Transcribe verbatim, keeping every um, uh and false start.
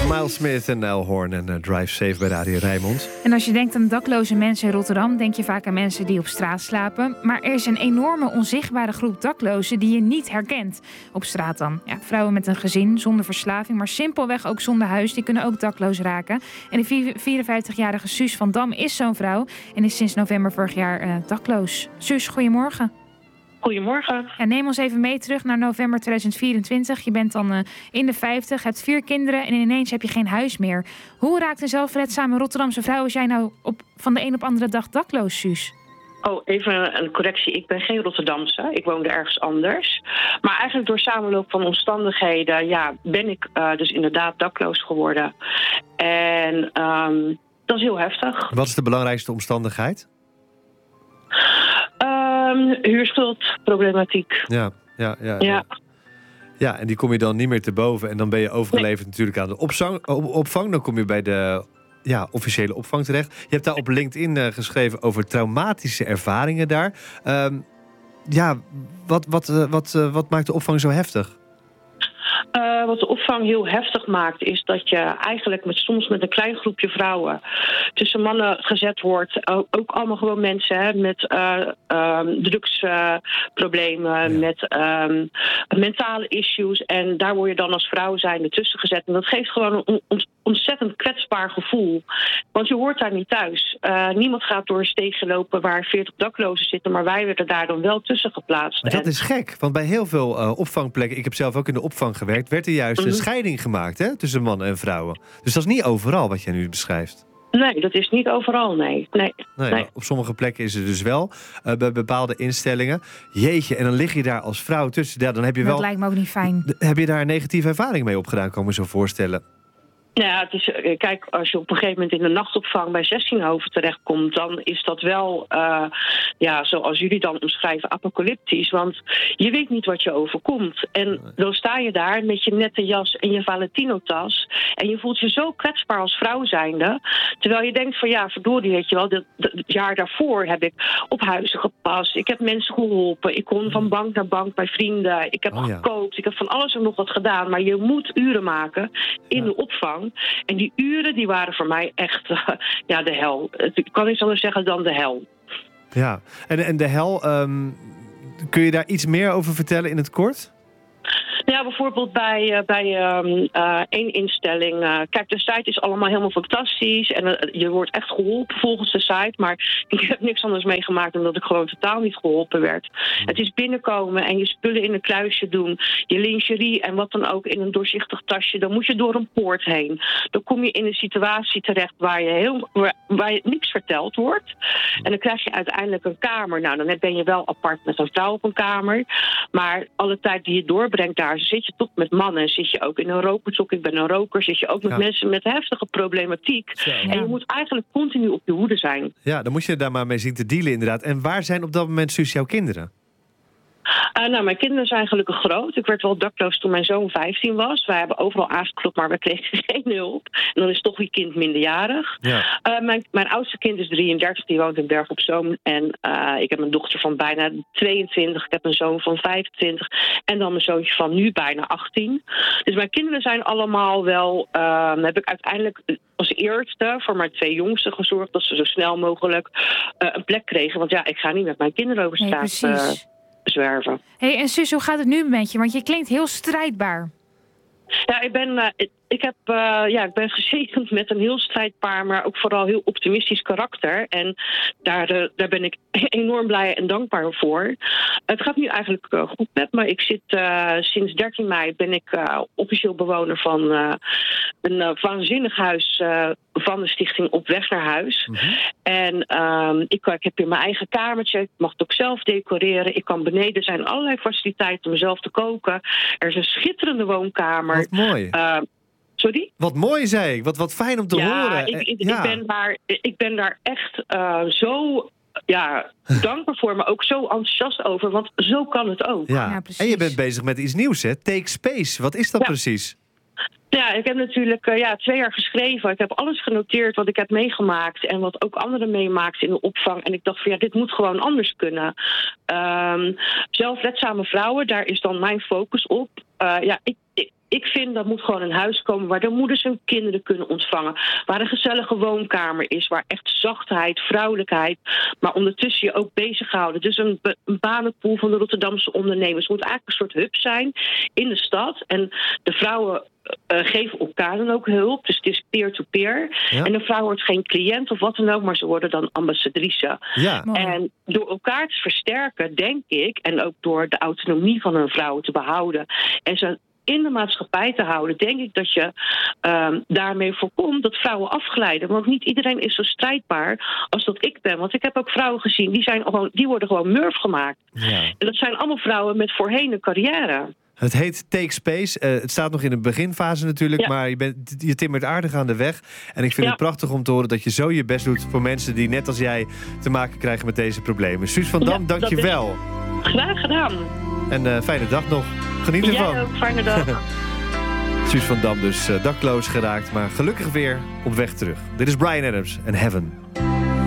Miles Smith en El Horn en uh, Drive Safe bij Radio Rijnmond. En als je denkt aan dakloze mensen in Rotterdam, denk je vaak aan mensen die op straat slapen. Maar er is een enorme onzichtbare groep daklozen die je niet herkent op straat dan. Ja, vrouwen met een gezin, zonder verslaving, maar simpelweg ook zonder huis, die kunnen ook dakloos raken. En de vierenvijftigjarige Suus van Dam is zo'n vrouw en is sinds november vorig jaar uh, dakloos. Suus, goedemorgen. Goedemorgen. Ja, neem ons even mee terug naar november tweeduizend vierentwintig. Je bent dan uh, in de vijftig, hebt vier kinderen en ineens heb je geen huis meer. Hoe raakt een zelfredzame Rotterdamse vrouw als jij nou op, van de een op andere dag dakloos, Suus? Oh, even een correctie. Ik ben geen Rotterdamse. Ik woonde ergens anders. Maar eigenlijk door samenloop van omstandigheden, ja, ben ik uh, dus inderdaad dakloos geworden. En um, dat is heel heftig. Wat is de belangrijkste omstandigheid? Um, huurschuldproblematiek. Ja, ja, ja, ja. Ja. Ja, en die kom je dan niet meer te boven. En dan ben je overgeleverd nee. natuurlijk aan de opzang, opvang. Dan kom je bij de ja, officiële opvang terecht. Je hebt daar op LinkedIn uh, geschreven over traumatische ervaringen daar. Um, ja, wat, wat, uh, wat, uh, wat maakt de opvang zo heftig? Uh, wat de opvang heel heftig maakt, is dat je eigenlijk met, soms met een klein groepje vrouwen tussen mannen gezet wordt. Ook, ook allemaal gewoon mensen hè, met uh, um, drugsproblemen, uh, ja. met um, mentale issues. En daar word je dan als vrouw zijnde tussen gezet. En dat geeft gewoon een on, ontzettend kwetsbaar gevoel. Want je hoort daar niet thuis. Uh, niemand gaat door een steegje lopen waar veertig daklozen zitten, maar wij werden daar dan wel tussen geplaatst. Maar dat is gek, want bij heel veel uh, opvangplekken, ik heb zelf ook in de opvang gewerkt, werd er juist een mm-hmm. scheiding gemaakt hè, tussen mannen en vrouwen. Dus dat is niet overal wat jij nu beschrijft. Nee, dat is niet overal, nee. nee, nee, nee. Op sommige plekken is het dus wel, uh, bij bepaalde instellingen. Jeetje, en dan lig je daar als vrouw tussen. Ja, dan heb je dat wel, lijkt me ook niet fijn. Heb je daar een negatieve ervaring mee opgedaan, kan ik me zo voorstellen? Ja, het is, kijk, als je op een gegeven moment in de nachtopvang bij zestienhoven terechtkomt, dan is dat wel, uh, ja, zoals jullie dan omschrijven, apocalyptisch. Want je weet niet wat je overkomt. En dan sta je daar met je nette jas en je Valentino-tas en je voelt je zo kwetsbaar als vrouw zijnde. Terwijl je denkt van, ja, verdorie, weet je wel, dat, dat, het jaar daarvoor heb ik op huizen gepast. Ik heb mensen geholpen. Ik kon van bank naar bank bij vrienden. Ik heb oh, ja. gekookt. Ik heb van alles en nog wat gedaan. Maar je moet uren maken in ja. de opvang. En die uren die waren voor mij echt uh, ja, de hel. Ik kan niet anders zeggen dan de hel. Ja, en, en de hel, um, kun je daar iets meer over vertellen in het kort? Ja, bijvoorbeeld bij, uh, bij um, uh, één instelling. Uh, kijk, de site is allemaal helemaal fantastisch. En uh, je wordt echt geholpen volgens de site. Maar ik heb niks anders meegemaakt dan dat ik gewoon totaal niet geholpen werd. Mm. Het is binnenkomen en je spullen in een kluisje doen. Je lingerie en wat dan ook in een doorzichtig tasje. Dan moet je door een poort heen. Dan kom je in een situatie terecht waar je, heel, waar, waar je niks verteld wordt. En dan krijg je uiteindelijk een kamer. Nou, dan ben je wel apart met een vrouw op een kamer. Maar alle tijd die je doorbrengt daar, zit je toch met mannen. Zit je ook in een rokersok. Ik ben een roker. Zit je ook met ja. mensen met heftige problematiek. Ja. En je moet eigenlijk continu op je hoede zijn. Ja, dan moet je daar maar mee zien te dealen inderdaad. En waar zijn op dat moment, Suus, jouw kinderen? Uh, nou, mijn kinderen zijn gelukkig groot. Ik werd wel dakloos toen mijn zoon vijftien was. Wij hebben overal aangeklopt, maar we kregen geen hulp. En dan is toch je kind minderjarig. Ja. Uh, mijn, mijn oudste kind is drieëndertig, die woont in Berg op Zoom. En uh, ik heb een dochter van bijna tweeëntwintig. Ik heb een zoon van vijfentwintig. En dan mijn zoontje van nu bijna achttien. Dus mijn kinderen zijn allemaal wel... Uh, heb ik uiteindelijk als eerste voor mijn twee jongsten gezorgd dat ze zo snel mogelijk uh, een plek kregen. Want ja, ik ga niet met mijn kinderen over straat... Nee, uh, zwerven. Hey, en Suus, hoe gaat het nu met je? Want je klinkt heel strijdbaar. Ja, ik ben, uh, ik, ik heb, uh, ja, ik ben gezegend met een heel strijdbaar, maar ook vooral heel optimistisch karakter. En daar, uh, daar ben ik enorm blij en dankbaar voor. Het gaat nu eigenlijk uh, goed met me. Ik zit uh, sinds dertien mei ben ik uh, officieel bewoner van uh, een uh, waanzinnig huis uh, van de stichting Op Weg naar Huis. Mm-hmm. En um, ik, ik heb hier mijn eigen kamertje. Ik mag het ook zelf decoreren. Ik kan beneden, er zijn allerlei faciliteiten om zelf te koken. Er is een schitterende woonkamer. Wat mooi. Uh, Sorry? Wat mooi, zei ik. Wat, wat fijn om te ja, horen. Ik, ik, ja, ik, ben daar, ik ben daar echt uh, zo ja, dankbaar voor, maar ook zo enthousiast over. Want zo kan het ook. Ja. Ja, en je bent bezig met iets nieuws, hè? Take Space. Wat is dat ja. precies? Ja, ik heb natuurlijk uh, ja, twee jaar geschreven. Ik heb alles genoteerd wat ik heb meegemaakt en wat ook anderen meemaakten in de opvang. En ik dacht van ja, dit moet gewoon anders kunnen. Um, zelfredzame vrouwen, daar is dan mijn focus op. Uh, ja, ik, ik ik vind dat moet gewoon een huis komen waar de moeders hun kinderen kunnen ontvangen. Waar een gezellige woonkamer is, waar echt zachtheid, vrouwelijkheid, maar ondertussen je ook bezighouden. Dus een, een banenpool van de Rotterdamse ondernemers moet eigenlijk een soort hub zijn in de stad. En de vrouwen Uh, geven elkaar dan ook hulp. Dus het is peer-to-peer. Ja. En een vrouw wordt geen cliënt of wat dan ook, maar ze worden dan ambassadrice. Ja. En door elkaar te versterken, denk ik, en ook door de autonomie van een vrouw te behouden en ze in de maatschappij te houden, denk ik dat je um, daarmee voorkomt dat vrouwen afglijden. Want niet iedereen is zo strijdbaar als dat ik ben. Want ik heb ook vrouwen gezien, die, zijn gewoon, die worden gewoon murf gemaakt. Ja. En dat zijn allemaal vrouwen met voorheen een carrière. Het heet Take Space. Uh, het staat nog in de beginfase natuurlijk, ja. maar je, bent, je timmert aardig aan de weg. En ik vind ja. het prachtig om te horen dat je zo je best doet voor mensen die net als jij te maken krijgen met deze problemen. Suus van Dam, ja, dank je wel. Graag gedaan. En uh, fijne dag nog. Geniet ervan. Jij ook, fijne dag. Suus van Dam dus uh, dakloos geraakt, maar gelukkig weer op weg terug. Dit is Bryan Adams en Heaven.